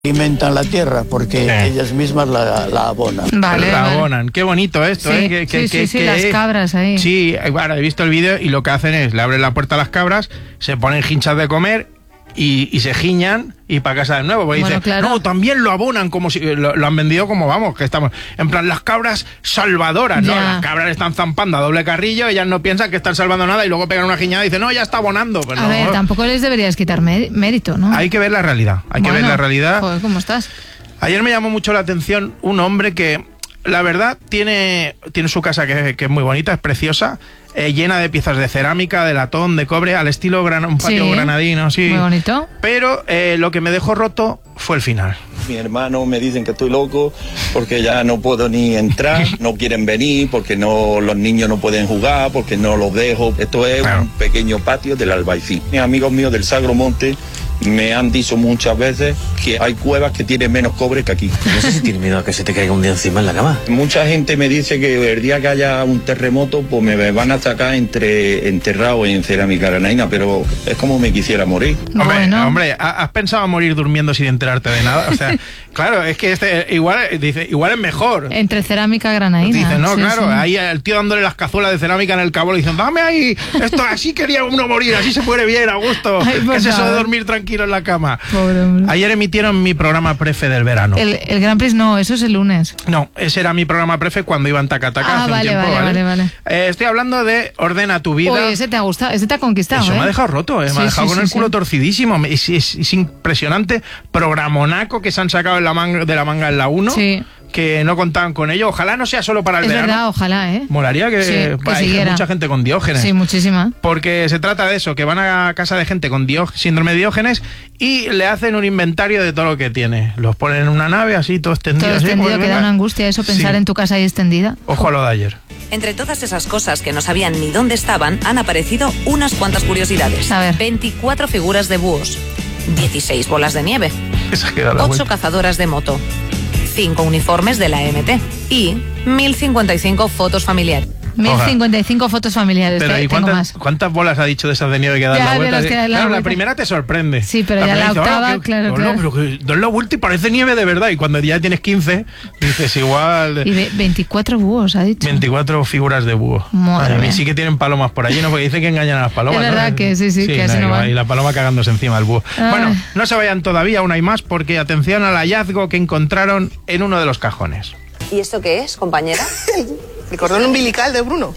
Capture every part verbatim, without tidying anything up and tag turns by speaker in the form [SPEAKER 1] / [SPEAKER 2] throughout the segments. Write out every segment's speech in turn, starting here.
[SPEAKER 1] alimentan la tierra porque sí. ellas mismas la, la abonan.
[SPEAKER 2] Vale,
[SPEAKER 3] la
[SPEAKER 2] vale.
[SPEAKER 3] abonan. Qué bonito esto,
[SPEAKER 2] sí,
[SPEAKER 3] ¿eh? Que, que,
[SPEAKER 2] sí,
[SPEAKER 3] que,
[SPEAKER 2] sí, sí,
[SPEAKER 3] que,
[SPEAKER 2] las cabras ahí.
[SPEAKER 3] Sí, bueno, he visto el vídeo y lo que hacen es, le abren la puerta a las cabras, se ponen hinchas de comer y, y se giñan y para casa de nuevo. Porque
[SPEAKER 2] Bueno,
[SPEAKER 3] dice,
[SPEAKER 2] claro.
[SPEAKER 3] no, también lo abonan como si, lo, lo han vendido como vamos, que estamos, en plan, las cabras salvadoras, ¿no?
[SPEAKER 2] Ya.
[SPEAKER 3] Las cabras están zampando a doble carrillo, ellas no piensan que están salvando nada y luego pegan una giñada y dicen, no, ya está abonando. Pues
[SPEAKER 2] A
[SPEAKER 3] no.
[SPEAKER 2] ver, tampoco les deberías quitar mérito, ¿no?
[SPEAKER 3] Hay que ver la realidad, hay
[SPEAKER 2] Bueno,
[SPEAKER 3] que ver la realidad.
[SPEAKER 2] Joder, ¿cómo estás?
[SPEAKER 3] Ayer me llamó mucho la atención un hombre que, la verdad, tiene, tiene su casa que, que es muy bonita, es preciosa, eh, llena de piezas de cerámica, de latón, de cobre, al estilo gran, un patio
[SPEAKER 2] Sí,
[SPEAKER 3] granadino, sí.
[SPEAKER 2] Muy bonito.
[SPEAKER 3] Pero eh, lo que me dejó roto fue el final.
[SPEAKER 4] Mi hermano me dicen que estoy loco porque ya no puedo ni entrar, no quieren venir porque no los niños no pueden jugar, porque no los dejo. Esto es
[SPEAKER 3] Claro.
[SPEAKER 4] un pequeño patio del Albaicín. Mis amigos míos del Sagromonte me han dicho muchas veces que hay cuevas que tienen menos cobre que aquí.
[SPEAKER 5] No sé si tienes miedo a que se te caiga un día encima en la cama.
[SPEAKER 4] Mucha gente me dice que el día que haya un terremoto pues me van a sacar entre, enterrado en cerámica granadina, pero es como me quisiera morir.
[SPEAKER 3] Hombre,
[SPEAKER 2] Bueno.
[SPEAKER 3] hombre, ¿has pensado morir durmiendo sin enterarte de nada? O sea, claro, es que este igual dice, igual es mejor.
[SPEAKER 2] Entre cerámica granadina.
[SPEAKER 3] Dice, no,
[SPEAKER 2] sí,
[SPEAKER 3] claro,
[SPEAKER 2] sí.
[SPEAKER 3] ahí el tío dándole las cazuelas de cerámica en el cabo, diciendo, dame ahí, esto así quería uno morir, así se muere bien, a gusto.
[SPEAKER 2] Ay, por
[SPEAKER 3] ¿Qué es eso de
[SPEAKER 2] favor.
[SPEAKER 3] dormir tranquilo en la cama?
[SPEAKER 2] Pobre hombre.
[SPEAKER 3] Ayer emitieron mi programa prefe del verano.
[SPEAKER 2] El, el Gran Prix no, eso es el lunes.
[SPEAKER 3] No, ese era mi programa prefe cuando iba en Taca Taca
[SPEAKER 2] Ah,
[SPEAKER 3] hace
[SPEAKER 2] vale,
[SPEAKER 3] un tiempo,
[SPEAKER 2] vale,
[SPEAKER 3] ¿vale?
[SPEAKER 2] vale,
[SPEAKER 3] Eh, estoy hablando de Ordena tu vida.
[SPEAKER 2] Oye, ese te ha gustado, ese te ha conquistado,
[SPEAKER 3] Eso
[SPEAKER 2] ¿eh?
[SPEAKER 3] me ha dejado roto, eh,
[SPEAKER 2] Sí,
[SPEAKER 3] me ha dejado
[SPEAKER 2] sí,
[SPEAKER 3] con
[SPEAKER 2] sí,
[SPEAKER 3] el
[SPEAKER 2] sí.
[SPEAKER 3] culo torcidísimo. Es, es- es impresionante. Programonaco que se han sacado en la manga, de la manga en la uno,
[SPEAKER 2] Sí.
[SPEAKER 3] que no contaban con ello. Ojalá no sea solo para el
[SPEAKER 2] Es
[SPEAKER 3] verano.
[SPEAKER 2] verdad, ojalá, ¿eh?
[SPEAKER 3] Molaría que,
[SPEAKER 2] Sí, que
[SPEAKER 3] bah, hay
[SPEAKER 2] siguiera.
[SPEAKER 3] mucha gente con Diógenes.
[SPEAKER 2] Sí, muchísima.
[SPEAKER 3] Porque se trata de eso, que van a casa de gente con Dió- síndrome de Diógenes y le hacen un inventario de todo lo que tiene. Los ponen en una nave así, todo extendido.
[SPEAKER 2] Todo
[SPEAKER 3] así,
[SPEAKER 2] extendido,
[SPEAKER 3] pues,
[SPEAKER 2] que da
[SPEAKER 3] venga.
[SPEAKER 2] una angustia eso, pensar
[SPEAKER 3] Sí.
[SPEAKER 2] en tu casa ahí extendida.
[SPEAKER 3] Ojo a lo de ayer.
[SPEAKER 6] Entre todas esas cosas que no sabían ni dónde estaban, han aparecido unas cuantas curiosidades.
[SPEAKER 2] A ver.
[SPEAKER 6] veinticuatro figuras de búhos, dieciséis bolas de nieve,
[SPEAKER 3] Esa que da la
[SPEAKER 6] ocho
[SPEAKER 3] vuelta.
[SPEAKER 6] cazadoras de moto, cinco uniformes de la M T y mil cincuenta y cinco fotos familiares.
[SPEAKER 2] mil cincuenta y cinco fotos familiares,
[SPEAKER 3] Pero
[SPEAKER 2] te-
[SPEAKER 3] ¿y
[SPEAKER 2] tengo
[SPEAKER 3] cuántas,
[SPEAKER 2] más.
[SPEAKER 3] cuántas bolas ha dicho de esas de nieve que dan
[SPEAKER 2] Ya,
[SPEAKER 3] la
[SPEAKER 2] de
[SPEAKER 3] vuelta?
[SPEAKER 2] las que dan la
[SPEAKER 3] claro, la
[SPEAKER 2] vuelta.
[SPEAKER 3] primera te sorprende.
[SPEAKER 2] Sí, pero ya
[SPEAKER 3] primera
[SPEAKER 2] la
[SPEAKER 3] dices,
[SPEAKER 2] octava,
[SPEAKER 3] "Ah, qué-
[SPEAKER 2] claro,
[SPEAKER 3] no,
[SPEAKER 2] claro".
[SPEAKER 3] No, pero que das la vuelta y parece nieve de verdad. Y cuando ya tienes quince, dices igual...
[SPEAKER 2] Y ve- veinticuatro búhos, ha dicho.
[SPEAKER 3] veinticuatro figuras de búho.
[SPEAKER 2] Madre
[SPEAKER 3] Madre mía,
[SPEAKER 2] mía.
[SPEAKER 3] sí que tienen palomas por allí, ¿no? Porque dicen que engañan a las palomas.
[SPEAKER 2] Es verdad
[SPEAKER 3] ¿no?
[SPEAKER 2] que sí, sí, que así no
[SPEAKER 3] y-
[SPEAKER 2] van.
[SPEAKER 3] Y la paloma cagándose encima del búho.
[SPEAKER 2] Ay.
[SPEAKER 3] Bueno, no se vayan todavía, aún hay más, porque atención al hallazgo que encontraron en uno de los cajones.
[SPEAKER 6] ¿Y esto qué es, compañera?
[SPEAKER 7] El cordón umbilical de Bruno.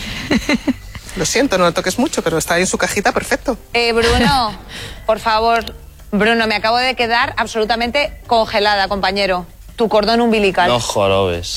[SPEAKER 7] Lo siento, no lo toques mucho, pero está ahí en su cajita perfecto.
[SPEAKER 8] Eh, Bruno, por favor. Bruno, me acabo de quedar absolutamente congelada, compañero. Tu cordón umbilical.
[SPEAKER 5] No jorobes.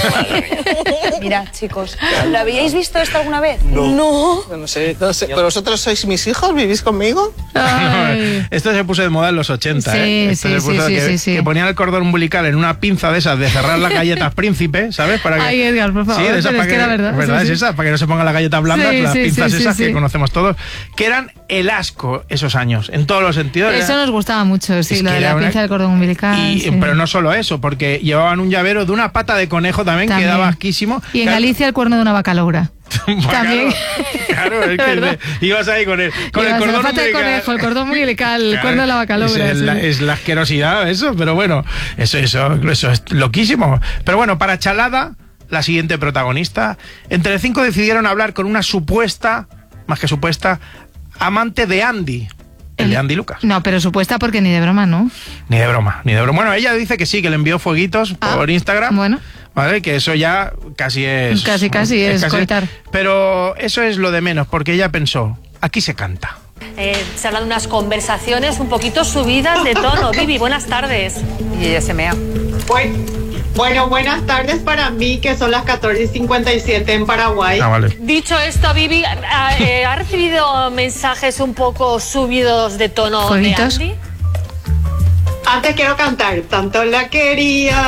[SPEAKER 8] Mirad, chicos. ¿Lo habíais visto esto alguna vez?
[SPEAKER 7] No. No sé, no sé. ¿Pero vosotros sois mis hijos? ¿Vivís conmigo?
[SPEAKER 2] Ay.
[SPEAKER 3] Esto se puso de moda en los ochenta,
[SPEAKER 2] Sí,
[SPEAKER 3] ¿eh? Esto
[SPEAKER 2] sí,
[SPEAKER 3] se puso
[SPEAKER 2] sí,
[SPEAKER 3] que,
[SPEAKER 2] sí, sí.
[SPEAKER 3] que ponían el cordón umbilical en una pinza de esas de cerrar las galletas príncipe, ¿sabes? Para que...
[SPEAKER 2] Ay, Edgar, por favor,
[SPEAKER 3] Sí, de esas
[SPEAKER 2] pero
[SPEAKER 3] para
[SPEAKER 2] es que era verdad,
[SPEAKER 3] ¿verdad?
[SPEAKER 2] sí,
[SPEAKER 3] Es
[SPEAKER 2] sí.
[SPEAKER 3] esa, para que no se pongan las galletas blandas,
[SPEAKER 2] Sí,
[SPEAKER 3] las
[SPEAKER 2] sí,
[SPEAKER 3] pinzas
[SPEAKER 2] sí, sí,
[SPEAKER 3] esas
[SPEAKER 2] sí.
[SPEAKER 3] que conocemos todos, que eran el asco esos años, en todos los sentidos.
[SPEAKER 2] Eso
[SPEAKER 3] Era-
[SPEAKER 2] nos gustaba mucho, sí,
[SPEAKER 3] Es
[SPEAKER 2] lo
[SPEAKER 3] que
[SPEAKER 2] de
[SPEAKER 3] era
[SPEAKER 2] la
[SPEAKER 3] una-
[SPEAKER 2] pinza del cordón umbilical.
[SPEAKER 3] Y,
[SPEAKER 2] sí.
[SPEAKER 3] Pero no solo eso, porque llevaban un llavero de una pata de conejo también,
[SPEAKER 2] También.
[SPEAKER 3] que daba asquísimo.
[SPEAKER 2] Y en
[SPEAKER 3] Claro,
[SPEAKER 2] Galicia el cuerno de una vaca loura.
[SPEAKER 3] claro,
[SPEAKER 2] también.
[SPEAKER 3] Claro, es que
[SPEAKER 2] ¿Verdad?
[SPEAKER 3] te- ibas ahí con el, con
[SPEAKER 2] Ibas
[SPEAKER 3] el
[SPEAKER 2] a la
[SPEAKER 3] cordón
[SPEAKER 2] pata de
[SPEAKER 3] umbilical.
[SPEAKER 2] conejo, el cordón umbilical, el
[SPEAKER 3] Claro,
[SPEAKER 2] cuerno de la vaca loura.
[SPEAKER 3] Es,
[SPEAKER 2] sí.
[SPEAKER 3] la, es la asquerosidad, eso, pero bueno, eso, eso, eso es loquísimo. Pero bueno, para Chalada, la siguiente protagonista, en Telecinco decidieron hablar con una supuesta, más que supuesta, amante de Andy. El de Andy Lucas.
[SPEAKER 2] No, pero supuesta porque ni de broma, ¿no?
[SPEAKER 3] Ni de broma, ni de broma. Bueno, ella dice que sí, que le envió fueguitos
[SPEAKER 2] Ah,
[SPEAKER 3] por Instagram.
[SPEAKER 2] bueno.
[SPEAKER 3] Vale, que eso ya casi es...
[SPEAKER 2] Casi, casi es coitar.
[SPEAKER 3] Pero eso es lo de menos, porque ella pensó, aquí se canta.
[SPEAKER 9] Eh, se hablan de unas conversaciones un poquito subidas de tono. Vivi, buenas tardes.
[SPEAKER 8] Y ella se mea.
[SPEAKER 10] Bueno, bueno, buenas tardes para mí, que son las catorce y cincuenta y siete en Paraguay.
[SPEAKER 3] Ah, vale.
[SPEAKER 9] Dicho esto, Vivi, ¿ha, eh, ¿ha recibido mensajes un poco subidos de tono
[SPEAKER 2] ¿Fueguitos?
[SPEAKER 9] de Andy?
[SPEAKER 10] Antes quiero cantar. Tanto la quería,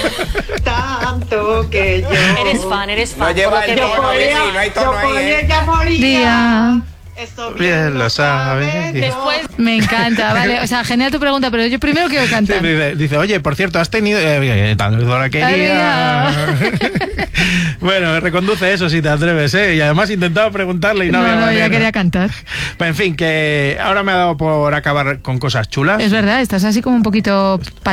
[SPEAKER 10] tanto que yo...
[SPEAKER 9] Eres fan, eres fan.
[SPEAKER 11] No lleva
[SPEAKER 9] por lo
[SPEAKER 11] el
[SPEAKER 9] que
[SPEAKER 10] Yo
[SPEAKER 9] veo.
[SPEAKER 11] tono,
[SPEAKER 10] por
[SPEAKER 11] Vivi,
[SPEAKER 10] ella,
[SPEAKER 11] no hay tono
[SPEAKER 10] yo
[SPEAKER 11] ahí,
[SPEAKER 10] por
[SPEAKER 11] ¿eh?
[SPEAKER 10] ella moría.
[SPEAKER 2] Día.
[SPEAKER 10] Eso
[SPEAKER 3] Bien lo sabe.
[SPEAKER 9] Después,
[SPEAKER 2] Me encanta, vale. O sea, genial tu pregunta, pero yo primero quiero cantar.
[SPEAKER 3] Sí, dice, dice, oye, por cierto, has tenido... Eh, tanto la quería. Bueno, reconduce eso si te atreves, ¿eh? Y además intentaba preguntarle y no,
[SPEAKER 2] No,
[SPEAKER 3] había
[SPEAKER 2] no,
[SPEAKER 3] manera.
[SPEAKER 2] ya quería cantar.
[SPEAKER 3] En fin, que ahora me ha dado por acabar con cosas chulas.
[SPEAKER 2] Es verdad, estás así como un poquito